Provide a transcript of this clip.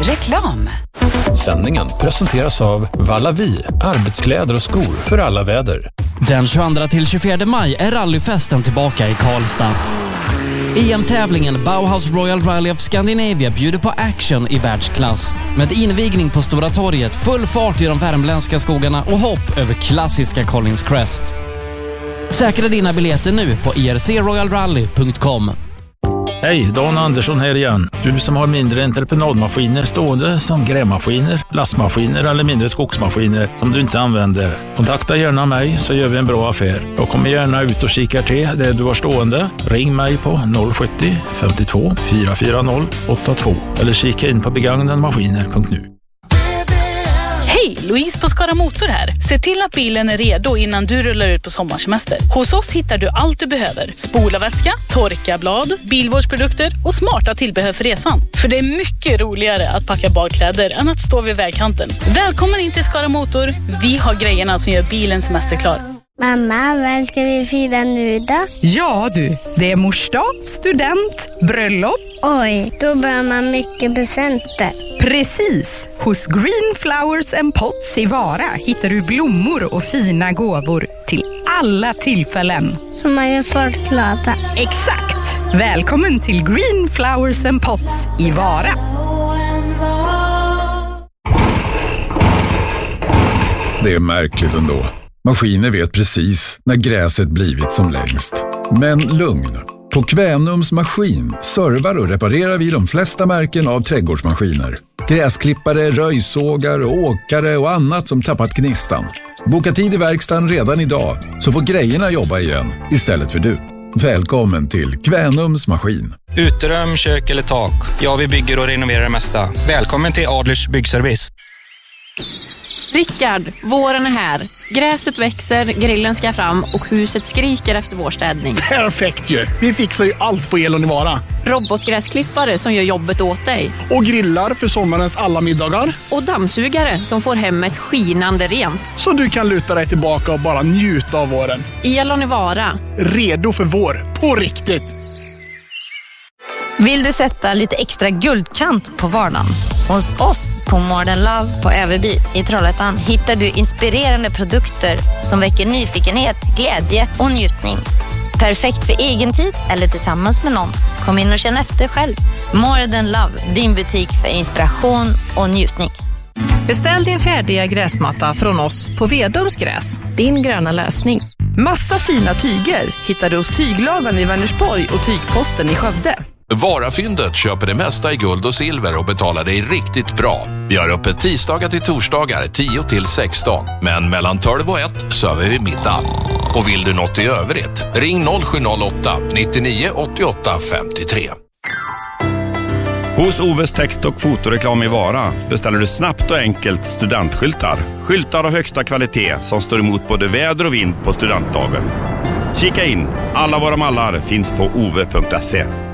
Reklam. Sändningen presenteras av Vallavi, arbetskläder och skor för alla väder. Den 22 till 24 maj är rallyfesten tillbaka i Karlstad. EM-tävlingen Bauhaus Royal Rally of Scandinavia bjuder på action i världsklass. Med invigning på Stora torget, full fart i de värmländska skogarna och hopp över klassiska Collins Crest. Säkra dina biljetter nu på ircroyalrally.com. Hej, Dan Andersson här igen. Du som har mindre entreprenadmaskiner stående som grävmaskiner, lastmaskiner eller mindre skogsmaskiner som du inte använder. Kontakta gärna mig så gör vi en bra affär. Jag kommer gärna ut och kikar till det du har stående. Ring mig på 070 52 440 82 eller kika in på begagnadmaskiner.nu. Hej, Louise på Skara Motor här. Se till att bilen är redo innan du rullar ut på sommarsemester. Hos oss hittar du allt du behöver. Spolarvätska, torkarblad, bilvårdsprodukter och smarta tillbehör för resan. För det är mycket roligare att packa badkläder än att stå vid vägkanten. Välkommen in till Skara Motor. Vi har grejerna som gör bilen semesterklar. Mamma, vad ska vi fira nu då? Ja du, det är morsdag, student, bröllop. Oj, då bör man mycket presenter. Precis! Hos Green Flowers and Pots i Vara hittar du blommor och fina gåvor till alla tillfällen. Så man gör folk glada. Exakt! Välkommen till Green Flowers and Pots i Vara. Det är märkligt ändå. Maskiner vet precis när gräset blivit som längst. Men lugn. På Kvänums maskin servar och reparerar vi de flesta märken av trädgårdsmaskiner. Gräsklippare, röjsågar, åkare och annat som tappat gnistan. Boka tid i verkstaden redan idag så får grejerna jobba igen istället för du. Välkommen till Kvänums maskin. Uterum, kök eller tak. Ja, vi bygger och renoverar det mesta. Välkommen till Adlers byggservice. Rickard, våren är här. Gräset växer, grillen ska fram och huset skriker efter vårstädning. Perfekt ju! Vi fixar ju allt på Elonivara. Robotgräsklippare som gör jobbet åt dig. Och grillar för sommarens alla middagar. Och dammsugare som får hemmet skinande rent. Så du kan luta dig tillbaka och bara njuta av våren. Elonivara. Redo för vår, på riktigt! Vill du sätta lite extra guldkant på vardagen? Hos oss på Modern Love på Överby i Trollhättan hittar du inspirerande produkter som väcker nyfikenhet, glädje och njutning. Perfekt för egen tid eller tillsammans med någon. Kom in och känn efter själv. Modern Love, din butik för inspiration och njutning. Beställ din färdiga gräsmatta från oss på Vedums gräs. Din gröna lösning. Massa fina tyger hittar du hos Tyglagan i Vänersborg och Tygposten i Skövde. Varafyndet köper det mesta i guld och silver och betalar dig riktigt bra. Vi har öppet tisdagar till torsdagar 10 till 16. Men mellan 12 och 1 server vi middag. Och vill du något i övrigt, ring 0708 99 88 53. Hos Oves text- och fotoreklam i Vara beställer du snabbt och enkelt studentskyltar. Skyltar av högsta kvalitet som står emot både väder och vind på studentdagen. Kika in, alla våra mallar finns på ove.se.